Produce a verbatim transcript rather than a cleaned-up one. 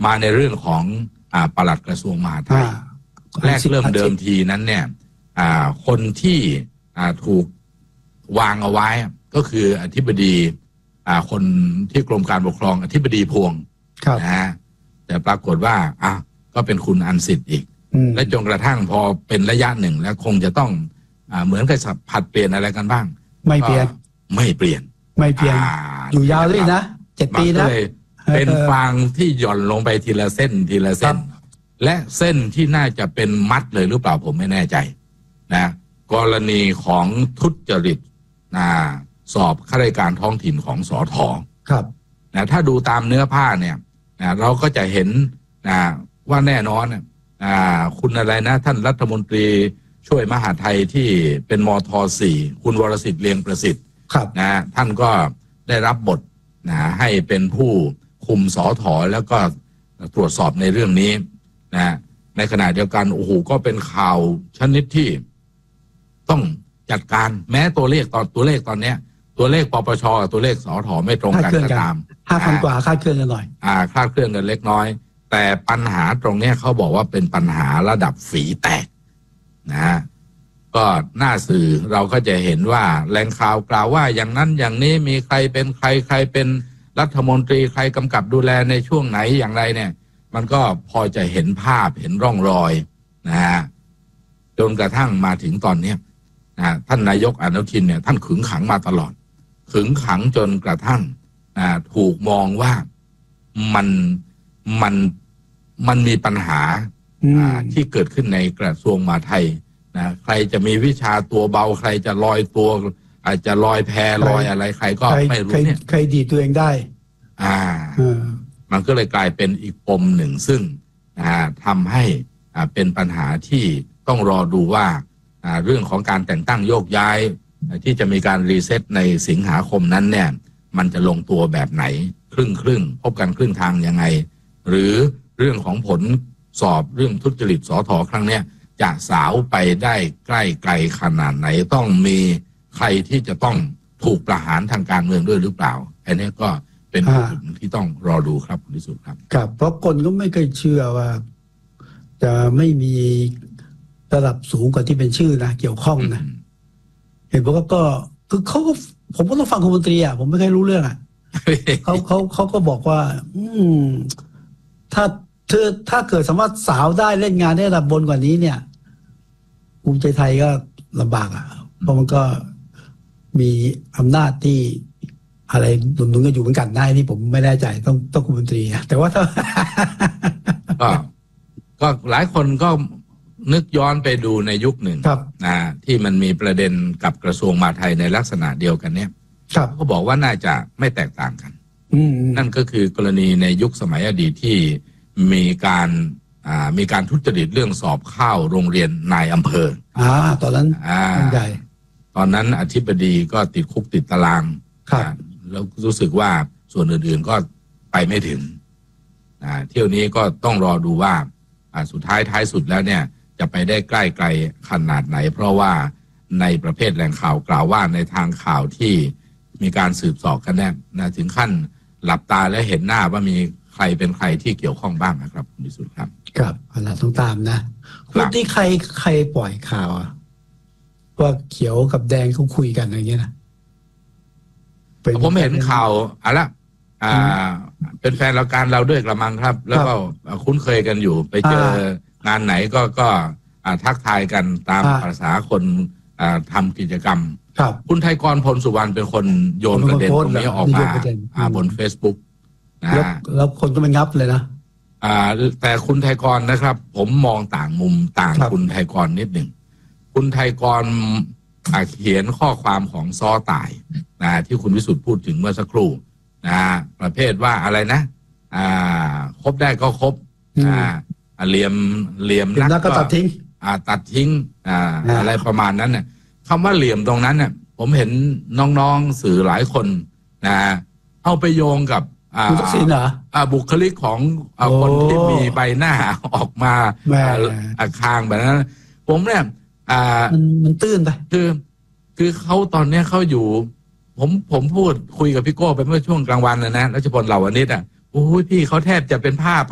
มาในเรื่องของอ่าปลัดกระทรวงมหาดไทยแรกเริ่มเดิมทีนั้นเนี่ยอ่าคนที่อ่าถูกวางเอาไว้ก็คืออธิบดีอ่าคนที่กรมการปกครองอธิบดีพวงนะฮะแต่ปรากฏว่าอ่ะก็เป็นคุณอันสิทธิ์อีกและจนกระทั่งพอเป็นระยะหนึ่งแล้วคงจะต้องอ่าเหมือนกับผัดเปลี่ยนอะไรกันบ้างไม่เปลี่ยนไม่เปลี่ยนไม่เปลี่ยนอยู่ยาวเลยนะเจ็ดปีนะเป็นฟางที่หย่อนลงไปทีละเส้นทีละเส้นและเส้นที่น่าจะเป็นมัดเลยหรือเปล่าผมไม่แน่ใจนะกรณีของทุจริตนะสอบข้าราชการท้องถิ่นของสท. ครับนะถ้าดูตามเนื้อผ้าเนี่ยนะเราก็จะเห็นนะว่าแน่นอนนะคุณอะไรนะท่านรัฐมนตรีช่วยมหาดไทยที่เป็นมท.สี่คุณวรสิทธิ์เลียงประสิทธิ์นะท่านก็ได้รับบทนะให้เป็นผู้คุมสท.แล้วก็ตรวจสอบในเรื่องนี้นะในขณะเดียวกันโอ้โหก็เป็นข่าวชนิดที่ต้องจัดการแม้ตัวเลขตอนตัวเลขตอนเนี้ยตัวเลขปปชกับตัวเลขสท.ไม่ตรงกันก็ตามห้าพันกว่าคาดเคลื่อนกันหน่อยอ่าคาดเคลื่อนกันเล็กน้อยแต่ปัญหาตรงนี้เขาบอกว่าเป็นปัญหาระดับฝีแตกนะฮะก็หน้าสื่อเราก็จะเห็นว่าแหล่งข่าวกล่าวว่าอย่างนั้นอย่างนี้มีใครเป็นใครใครเป็นรัฐมนตรีใครกำกับดูแลในช่วงไหนอย่างไรเนี่ยมันก็พอจะเห็นภาพเห็นร่องรอยนะฮะจนกระทั่งมาถึงตอนนี้นะท่านนายกอนุทินเนี่ยท่านขึงขังมาตลอดขึงขังจนกระทั่งนะถูกมองว่ามันมันมันมีปัญหาที่เกิดขึ้นในกระทรวงมหาดไทยนะใครจะมีวิชาตัวเบาใครจะลอยตัวอาจจะลอยแพลอยอะไรใครก็ไม่รู้เนี่ยใครดีตัวเองได้อ่ามันก็เลยกลายเป็นอีกปมหนึ่งซึ่งทำให้เป็นปัญหาที่ต้องรอดูว่าเรื่องของการแต่งตั้งโยกย้ายที่จะมีการรีเซ็ตในสิงหาคมนั้นเนี่ยมันจะลงตัวแบบไหนครึ่งครึ่งพบกันครึ่งทางยังไงหรือเรื่องของผลสอบเรื่องทุจริตสท.ครั้งนี้จะสาวไปได้ใกล้ไกลขนาดไหนต้องมีใครที่จะต้องถูกประหารทางการเมืองด้วยหรือเปล่าอันนี้ก็เป็นจุดที่ต้องรอดูครับคุณวิสุทธิ์ครับครับเพราะคนก็ไม่เคยเชื่อว่าจะไม่มีระดับสูงกว่าที่เป็นชื่อนะเกี่ยวข้องนะเห็นบอกว่าก็คือเขาก็ผมก็ต้องฟังคุณมนตรีอ่ะผมไม่เคยรู้เรื่องอ่ะ เขาเขาเขาก็บอกว่า อืมถ้าเธอถ้าเกิดสามารถสาวได้เล่นงานได้ระดับบนกว่านี้เนี่ยภูมิใจไทยก็ลำบากอ่ะเพราะมันก็มีอำนาจที่อะไรหนุนๆกันอยู่เหมือนกันได้นี่ผมไม่แน่ใจต้องต้องคุณมนตรีนะแต่ว่าถ้าก็ก็หลายคนก็นึกย้อนไปดูในยุคหนึ่งนะที่มันมีประเด็นกับกระทรวงมหาดไทยในลักษณะเดียวกันเนี่ยเขาบอกว่าน่าจะไม่แตกต่างกันนั่นก็คือกรณีในยุคสมัยอดีตที่มีการอ่ามีการทุจริตเรื่องสอบเข้าโรงเรียนนายอำเภออ่าตอนนั้นอ่าตอนนั้นอธิบดีก็ติดคุกติดตารางแล้วรู้สึกว่าส่วนอื่นๆก็ไปไม่ถึงอ่าเที่ยวนี้ก็ต้องรอดูว่าอ่าสุดท้ายท้ายสุดแล้วเนี่ยจะไปได้ใกล้ไกลขนาดไหนเพราะว่าในประเภทแหล่งข่าวกล่าวว่าในทางข่าวที่มีการสืบสอบกันแน่นะถึงขั้นหลับตาและเห็นหน้าว่ามีใครเป็นใครที่เกี่ยวข้องบ้างนะครับคุณวิสุทธิ์ครับครับอะไรต้องตามนะคุณที่ใครใครปล่อยข่าวอะว่าเขียวกับแดงเขาคุยกันอะไรเงี้ยนะผมเห็นข่าวอะไรอ่าเป็นแฟนรายการเราด้วยกระมังครับแล้วก็คุ้นเคยกันอยู่ไปเจองานไหนก็ก็ทักทายกันตามภาษาคนทำกิจกรรมคุณไทยกรพลสุวรรณเป็นคนโยนประเด็นตรงนี้ออกมาบน Facebook นะแล้วคนก็ไม่งับเลยนะอ่าแต่คุณไทยกรนะครับผมมองต่างมุมต่างคุณไทยกรนิดหนึ่งคุณไทยกรเขียนข้อความของซ้อต่ายนะที่คุณวิสุทธิ์พูดถึงเมื่อสักครู่นะประเภทว่าอะไรนะอ่าคบได้ก็คบอ่าเหลี่ยมเหลี่ยมนักก็ตัดทิ้งอ่าตัดทิ้งอ่าอะไรประมาณนั้นเนี่ยคำว่าเหลี่ยมตรงนั้นเนี่ยผมเห็นน้องๆสื่อหลายคนนะเอาไปโยงกับอ่าบุคลิกของคนที่มีใบหน้าออกมาอาคางแบบนั้นผมเนี่ยอ่ามันตื้นไปคือคือเขาตอนนี้เขาอยู่ผมผมพูดคุยกับพี่โก้ไปเมื่อช่วงกลางวันนะนะรัชพลเหล่านิดอ่ะโอ้ยพี่เขาแทบจะเป็นภาพ